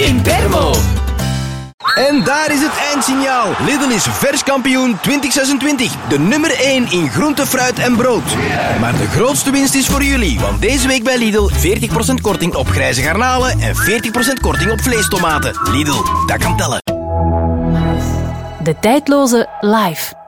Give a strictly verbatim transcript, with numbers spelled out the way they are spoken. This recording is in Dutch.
in Bermo. En daar is het eindsignaal. Lidl is verskampioen twintig zesentwintig. De nummer één in groente, fruit en brood. Maar de grootste winst is voor jullie. Want deze week bij Lidl veertig procent korting op grijze garnalen en veertig procent korting op vleestomaten. Lidl, dat kan tellen. De tijdloze live.